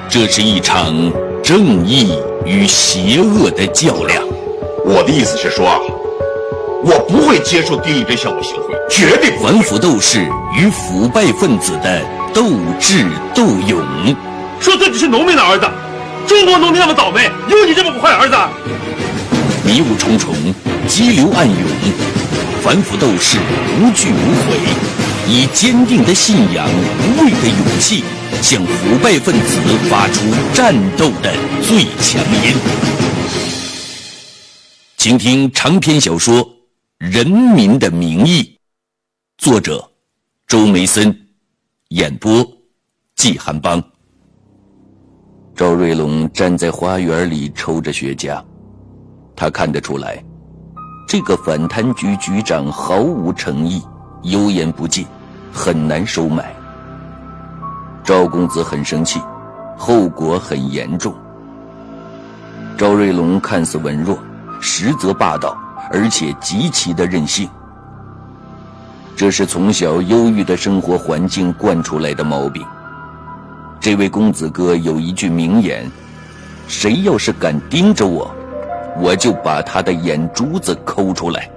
这是一场正义与邪恶的较量。 我的意思是说，我不会接受丁义珍向我行贿，绝对不会。 反腐斗士与腐败分子的斗智斗勇。 说自己是农民的儿子，中国农民那么倒霉，有你这么个坏儿子？ 迷雾重重，激流暗涌，反腐斗士无惧无悔，以坚定的信仰、无畏的勇气，向腐败分子发出战斗的最强音。请听长篇小说《人民的名义》，作者周梅森，演播季寒邦。赵瑞龙站在花园里抽着雪茄，他看得出来，这个反贪局局长毫无诚意，油盐不进，很难收买。赵公子很生气，后果很严重。赵瑞龙看似文弱，实则霸道，而且极其的任性。这是从小忧郁的生活环境惯出来的毛病。这位公子哥有一句名言：谁要是敢盯着我，我就把他的眼珠子抠出来。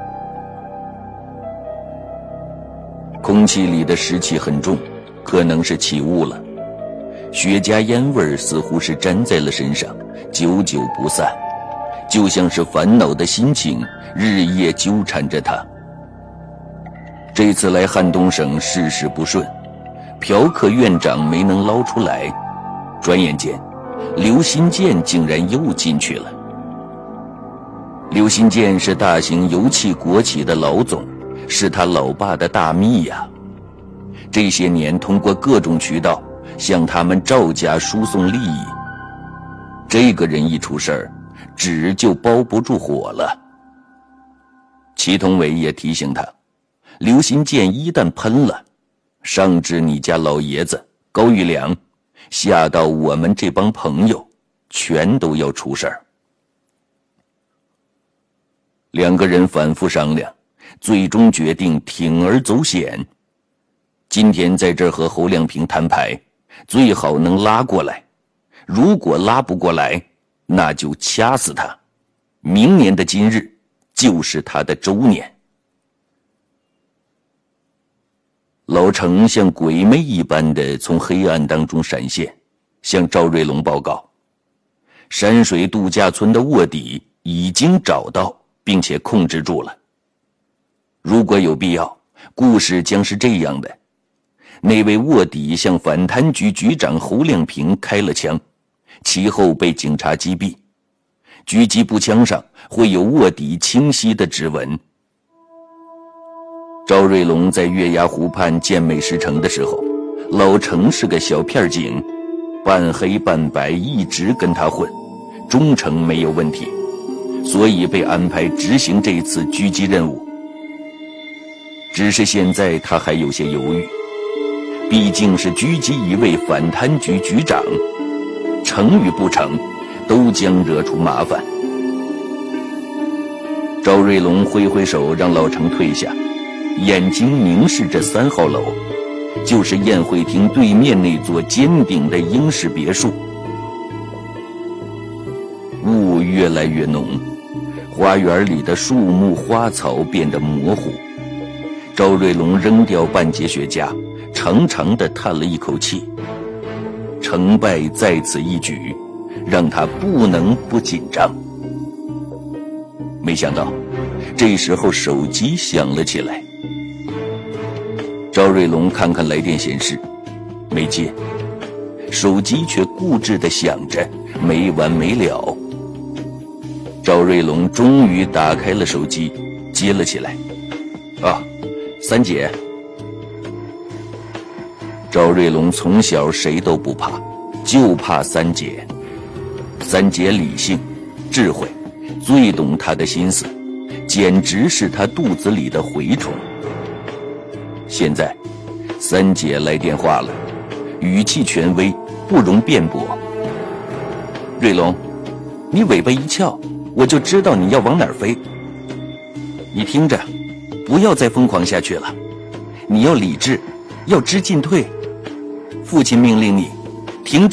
空气里的湿气很重，可能是起雾了。雪茄烟味似乎是粘在了身上，久久不散，就像是烦恼的心情日夜纠缠着他。这次来汉东省事事不顺，嫖客院长没能捞出来，转眼间刘新建竟然又进去了。刘新建是大型油气国企的老总，是他老爸的大秘呀。这些年通过各种渠道向他们赵家输送利益，这个人一出事儿，纸就包不住火了。祁同伟也提醒他，刘新建一旦喷了，上至你家老爷子高玉良，下到我们这帮朋友，全都要出事儿。两个人反复商量，最终决定铤而走险。今天在这儿和侯亮平摊牌，最好能拉过来，如果拉不过来，那就掐死他。明年的今日就是他的周年。老程像鬼魅一般的从黑暗当中闪现，向赵瑞龙报告，山水度假村的卧底已经找到并且控制住了。如果有必要，故事将是这样的：那位卧底向反贪局局长侯亮平开了枪，其后被警察击毙，狙击步枪上会有卧底清晰的指纹。赵瑞龙在月牙湖畔建美食城的时候，老程是个小片警，半黑半白，一直跟他混，忠诚没有问题，所以被安排执行这次狙击任务。只是现在他还有些犹豫，毕竟是狙击一位反贪局局长，成与不成都将惹出麻烦。赵瑞龙挥挥手让老程退下，眼睛凝视着3号楼，就是宴会厅对面那座尖顶的英式别墅。雾越来越浓，花园里的树木花草变得模糊。赵瑞龙扔掉半截雪茄，长长的叹了一口气。成败在此一举，让他不能不紧张。没想到这时候手机响了起来。赵瑞龙看看来电显示，没接，手机却固执地响着，没完没了。赵瑞龙终于打开了手机，接了起来。啊，三姐。赵瑞龙从小谁都不怕，就怕三姐。三姐理性、智慧，最懂他的心思，简直是他肚子里的蛔虫。现在三姐来电话了，语气权威，不容辩驳。瑞龙，你尾巴一翘，我就知道你要往哪儿飞。你听着，不要再疯狂下去了，你要理智，要知进退。父亲命令你停止